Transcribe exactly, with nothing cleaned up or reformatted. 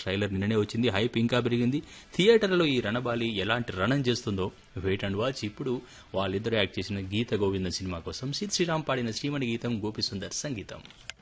Trailer నిన్ననే వచ్చింది, hype ఇంకా పెరిగింది. థియేటర్లో ఈ రణబాలి ఎలాంటి రణం చేస్తుందో వెయిట్ అండ్ వాచ్. ఇప్పుడు వాళ్ళిద్దరూ యాక్ట్ చేసిన గీత గోవిందం సినిమా కోసం సిద్ శ్రీరామ్ పాడిన శ్రీమణి గీతం, గోపి సుందర్ సంగీతం.